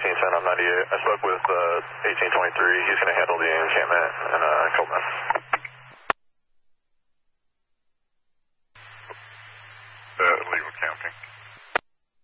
Cent on 98. I spoke with 1823. He's going to handle the encampment in a couple minutes.